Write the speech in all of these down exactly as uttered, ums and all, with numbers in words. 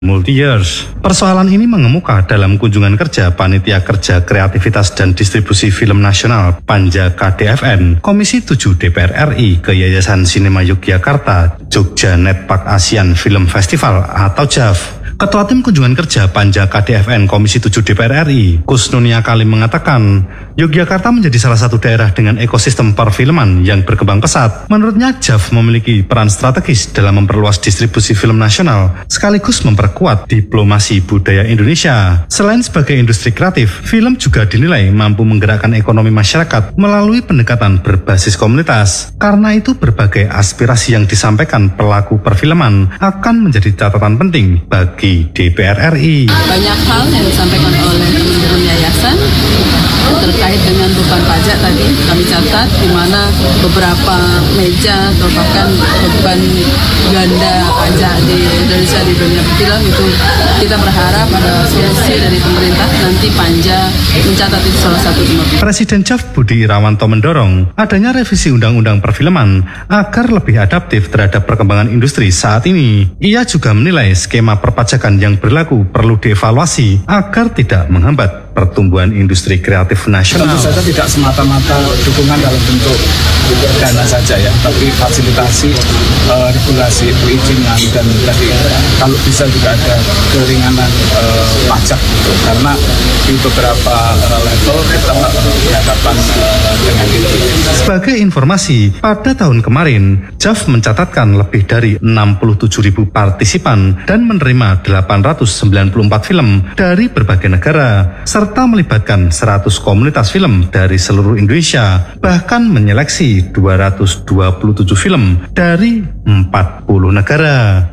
multi-years. Persoalan ini mengemuka dalam kunjungan kerja Panitia Kerja Kreativitas dan Distribusi Film Nasional Panja K D F N Komisi tujuh D P R R I ke Yayasan Sinema Yogyakarta Jogja Netpark Asian Film Festival atau J A F. Ketua Tim Kunjungan Kerja Panja K D F N Komisi tujuh D P R R I, Kusnunia Kalim mengatakan, Yogyakarta menjadi salah satu daerah dengan ekosistem perfilman yang berkembang pesat. Menurutnya, J A F memiliki peran strategis dalam memperluas distribusi film nasional, sekaligus memperkuat diplomasi budaya Indonesia. Selain sebagai industri kreatif, film juga dinilai mampu menggerakkan ekonomi masyarakat melalui pendekatan berbasis komunitas. Karena itu, berbagai aspirasi yang disampaikan pelaku perfilman akan menjadi catatan penting bagi D P R R I. Banyak hal yang disampaikan oleh teman-teman yayasan terkait dengan beban pajak tadi kami catat, di mana beberapa meja atau bahkan beban ganda pajak di Indonesia di dunia film itu kita berharap ada solusi dari pemerintah, nanti Panja mencatat itu salah satu tema. Presiden J A F Budi Irawanto mendorong adanya revisi undang-undang perfilman agar lebih adaptif terhadap perkembangan industri saat ini. Ia juga menilai skema perpajakan yang berlaku perlu dievaluasi agar tidak menghambat pertumbuhan industri kreatif nasional. Tentu saja tidak semata-mata dukungan dalam bentuk dana saja ya, tapi fasilitasi, uh, regulasi, perizinan, dan tadi kalau bisa juga ada keringanan uh, pajak gitu. Karena di beberapa uh, level kita berhadapan uh, dengan itu. Sebagai informasi, pada tahun kemarin, J A F mencatatkan lebih dari enam puluh tujuh ribu partisipan dan menerima delapan ratus sembilan puluh empat film dari berbagai negara, serta melibatkan seratus komunitas film dari seluruh Indonesia, bahkan menyeleksi dua ratus dua puluh tujuh film dari empat puluh negara.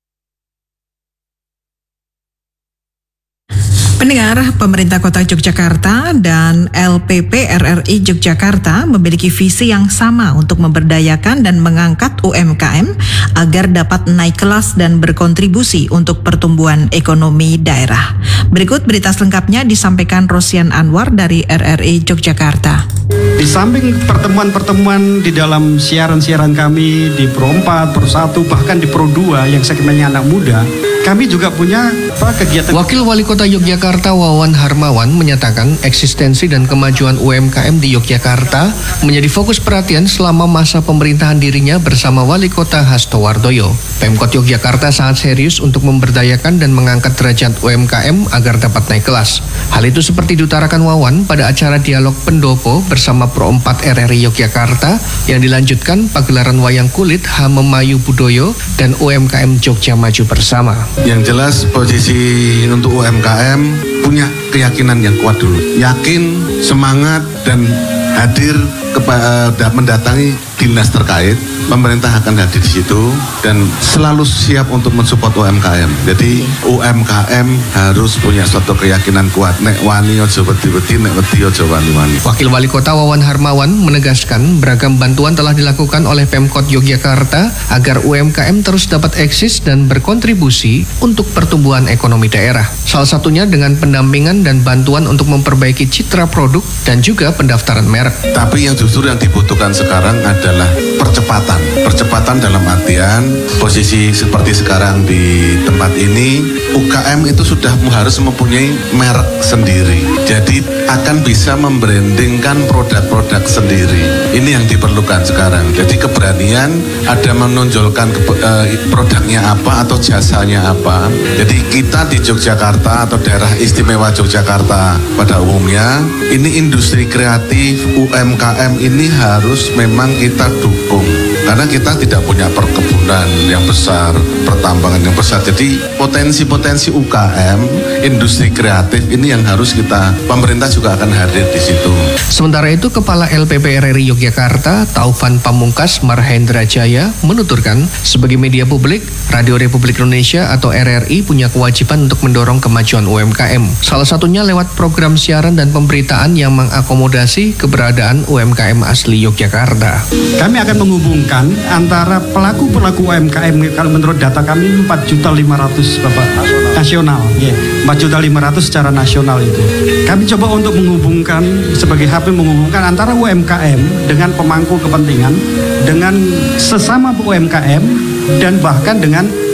Pendengar, pemerintah Kota Yogyakarta dan L P P R R I Yogyakarta memiliki visi yang sama untuk memberdayakan dan mengangkat U M K M agar dapat naik kelas dan berkontribusi untuk pertumbuhan ekonomi daerah. Berikut berita selengkapnya disampaikan Rosian Anwar dari R R I Yogyakarta. Di samping pertemuan-pertemuan di dalam siaran-siaran kami di Pro empat, Pro satu, bahkan di Pro dua yang segmennya anak muda, kami juga punya apa, kegiatan. Wakil Wali Kota Yogyakarta Wawan Harmawan menyatakan eksistensi dan kemajuan U M K M di Yogyakarta menjadi fokus perhatian selama masa pemerintahan dirinya bersama Wali Kota Hasto Wardoyo. Pemkot Yogyakarta sangat serius untuk memberdayakan dan mengangkat derajat U M K M agar dapat naik kelas. Hal itu seperti diutarakan Wawan pada acara dialog pendopo bersama Pro empat R R I Yogyakarta yang dilanjutkan pagelaran wayang kulit Hamemayu Budoyo dan U M K M Jogja Maju Bersama. Yang jelas posisi untuk U M K M punya keyakinan yang kuat dulu, yakin, semangat, dan hadir kepada mendatangi dinas terkait. Pemerintah akan hadir di situ dan selalu siap untuk mensupport U M K M. Jadi U M K M harus punya suatu keyakinan kuat. Nek wani ojo wedi-wedi, nek wedi ojo wani-wani. Wakil Wali Kota Wawan Harmawan menegaskan beragam bantuan telah dilakukan oleh Pemkot Yogyakarta agar U M K M terus dapat eksis dan berkontribusi untuk pertumbuhan ekonomi daerah. Salah satunya dengan pendampingan dan bantuan untuk memperbaiki citra produk dan juga pendaftaran merek. Tapi yang justru yang dibutuhkan sekarang adalah percepatan. Percepatan dalam artian posisi seperti sekarang di tempat ini, U K M itu sudah harus mempunyai merek sendiri. Jadi akan bisa membrandingkan produk-produk sendiri. Ini yang diperlukan sekarang. Jadi keberanian ada menonjolkan ke, eh, produknya apa atau jasanya apa. Jadi kita di Yogyakarta atau daerah istimewa Yogyakarta pada umumnya, ini industri kreatif U M K M ini harus memang kita dukung. Karena kita tidak punya perkebunan yang besar, pertambangan yang besar. Jadi potensi-potensi U K M, industri kreatif ini yang harus kita, pemerintah juga akan hadir di situ. Sementara itu, Kepala L P P R R I Yogyakarta, Taufan Pamungkas Marhendra Jaya, menuturkan sebagai media publik, Radio Republik Indonesia atau R R I punya kewajiban untuk mendorong kemajuan U M K M. Salah satunya lewat program siaran dan pemberitaan yang mengakomodasi keberadaan U M K M asli Yogyakarta. Kami akan menghubungkan antara pelaku-pelaku U M K M, kalau menurut data kami empat juta lima ratus Bapak nasional, ya, empat juta lima ratus secara nasional itu. Kami coba untuk menghubungkan sebagai H P menghubungkan antara U M K M dengan pemangku kepentingan, dengan sesama U M K M, dan bahkan dengan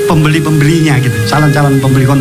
pembeli-pembelinya gitu, calon-calon pembeli